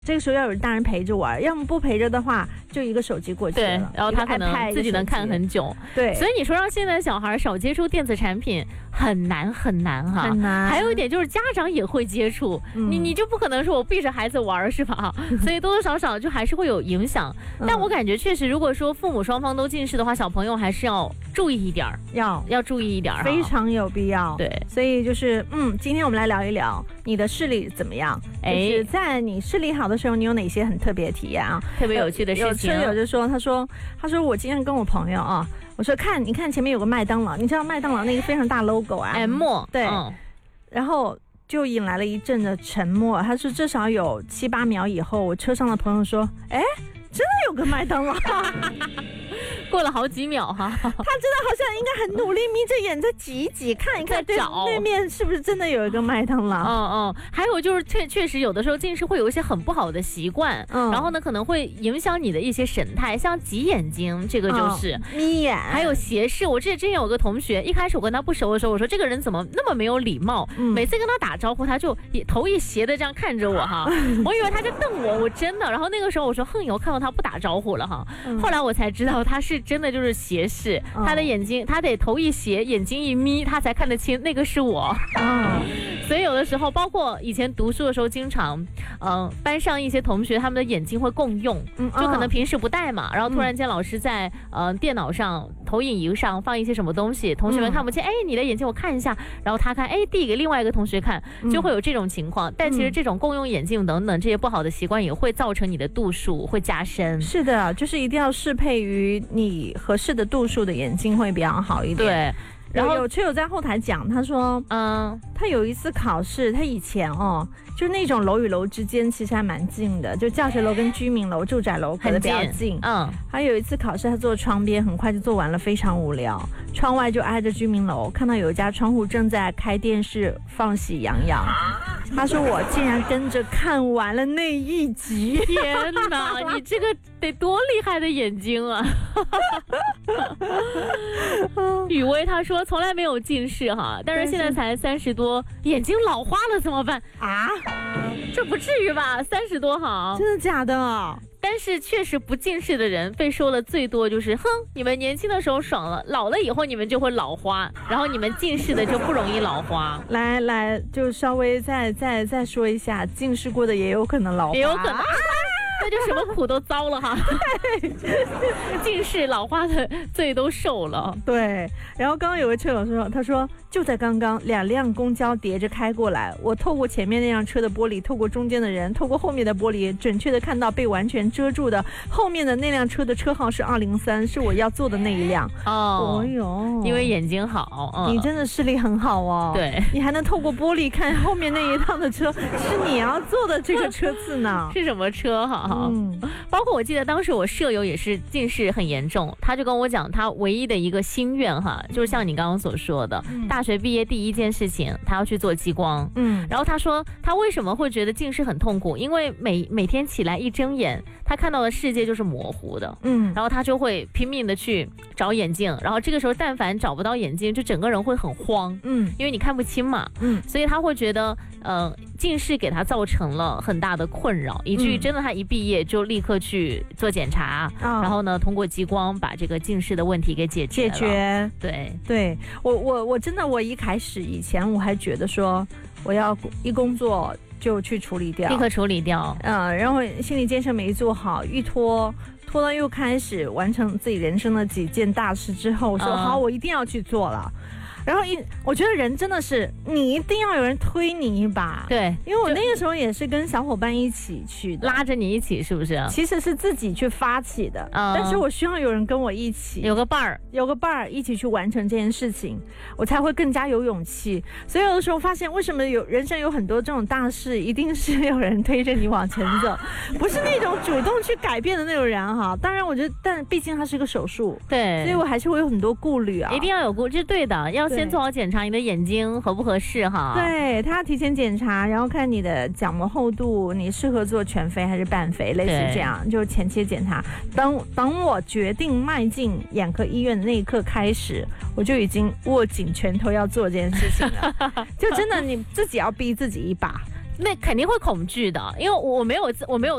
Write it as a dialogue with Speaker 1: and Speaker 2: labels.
Speaker 1: 这个时候要有大人陪着玩，要么不陪着的话，就一个手机过去了。
Speaker 2: 对，然后他可能自己能看很久。
Speaker 1: 对，
Speaker 2: 所以你说让现在小孩少接触电子产品，很难很难哈。
Speaker 1: 很难。
Speaker 2: 还有一点就是家长也会接触，你就不可能说我逼着孩子玩是吧？所以多多少少就还是会有影响。但我感觉确实，如果说父母双方都近视的话，小朋友还是要注意一点，要注意一点，
Speaker 1: 非常有必要。
Speaker 2: 对，
Speaker 1: 所以就是今天我们来聊一聊你的视力怎么样？就是在你视力好的时候，你有哪些很特别的体验啊？
Speaker 2: 特别有趣的事情。
Speaker 1: 有车友就说，他说我今天跟我朋友啊，我说你看前面有个麦当劳，你知道麦当劳那个非常大 logo 啊
Speaker 2: ，M
Speaker 1: 对，然后就引来了一阵的沉默。他说至少有7、8秒以后，我车上的朋友说，真的有个麦当劳。
Speaker 2: 过了好几秒哈，他真的
Speaker 1: 好像应该很努力，眯着眼在挤一挤，看一看对面是不是真的有一个麦当劳。
Speaker 2: 还有就是确实有的时候近视会有一些很不好的习惯，然后呢可能会影响你的一些神态，像挤眼睛这个就是
Speaker 1: 眯眼，
Speaker 2: 还有斜视。我之前有个同学，一开始我跟他不熟的时候，我说这个人怎么那么没有礼貌，每次跟他打招呼他就头一斜的这样看着我哈，我以为他在瞪我真的。然后那个时候我说哼，我看到他不打招呼了哈，后来我才知道他是真的就是斜视，他的眼睛他得头一斜，眼睛一眯，他才看得清那个是我。所以有的时候，包括以前读书的时候，经常班上一些同学他们的眼睛会共用，就可能平时不戴嘛，然后突然间老师在电脑上投影仪上放一些什么东西，同学们看不见，你的眼睛我看一下，然后他看，递给另外一个同学看，就会有这种情况。但其实这种共用眼镜等等这些不好的习惯也会造成你的度数会加深。
Speaker 1: 是的，就是一定要适配于你合适的度数的眼镜会比较好一点。
Speaker 2: 对。
Speaker 1: 然后有车友在后台讲，他说，他有一次考试，他以前就那种楼与楼之间其实还蛮近的，就教学楼跟居民楼、住宅楼可能比较近。还有一次考试，他坐窗边，很快就做完了，非常无聊。窗外就挨着居民楼，看到有一家窗户正在开电视放《喜羊羊》，他说我竟然跟着看完了那一集。
Speaker 2: 天哪，你这个得多厉害的眼睛啊！雨薇他说从来没有近视哈，但是现在才30多，眼睛老花了怎么办啊？这不至于吧？30多好，
Speaker 1: 真的假的？
Speaker 2: 但是确实不近视的人被说了最多就是哼，你们年轻的时候爽了，老了以后你们就会老花，然后你们近视的就不容易老花。
Speaker 1: 来，就稍微再说一下，近视过的也有可能老花，
Speaker 2: 也有可能。那就什么苦都遭了哈，近视老花的罪都受了。
Speaker 1: 对，然后刚刚有位车友说，他说就在刚刚，2辆公交叠着开过来，我透过前面那辆车的玻璃，透过中间的人，透过后面的玻璃，准确的看到被完全遮住的后面的那辆车的车号是203，是我要坐的那一辆。
Speaker 2: 因为眼睛好，
Speaker 1: 你真的视力很好哦。
Speaker 2: 对，
Speaker 1: 你还能透过玻璃看后面那一趟的车是你要坐的这个车次呢？
Speaker 2: 是什么车哈？包括我记得当时我舍友也是近视很严重，他就跟我讲他唯一的一个心愿哈，就是像你刚刚所说的，大学毕业第一件事情他要去做激光。然后他说他为什么会觉得近视很痛苦，因为每天起来一睁眼，他看到的世界就是模糊的。然后他就会拼命的去找眼镜，然后这个时候但凡找不到眼镜，就整个人会很慌。因为你看不清嘛。所以他会觉得近视给他造成了很大的困扰，以至于真的他一毕业就立刻去做检查，然后呢通过激光把这个近视的问题给解决。对，
Speaker 1: 我真的我一开始以前我还觉得说我要一工作就去处理掉，
Speaker 2: 立刻处理掉。
Speaker 1: 然后心理建设没做好，一拖到又开始完成自己人生的几件大事之后，我说好，我一定要去做了。然后我觉得人真的是你一定要有人推你一把。
Speaker 2: 对，
Speaker 1: 因为我那个时候也是跟小伙伴一起去的，
Speaker 2: 拉着你一起，是不是？
Speaker 1: 其实是自己去发起的，但是我需要有人跟我一起，
Speaker 2: 有个伴儿
Speaker 1: 一起去完成这件事情，我才会更加有勇气。所以有的时候发现，为什么人生有很多这种大事，一定是有人推着你往前走，不是那种主动去改变的那种人哈。当然，我觉得，但毕竟它是个手术，
Speaker 2: 对，
Speaker 1: 所以我还是会有很多顾虑啊。
Speaker 2: 一定要有顾虑，这是对的，要先做好检查你的眼睛合不合适哈。
Speaker 1: 对，他提前检查，然后看你的角膜厚度，你适合做全肥还是半肥，类似这样，就前期检查。等我决定迈进眼科医院的那一刻开始，我就已经握紧拳头要做这件事情了。就真的你自己要逼自己一把。
Speaker 2: 那肯定会恐惧的，因为我没有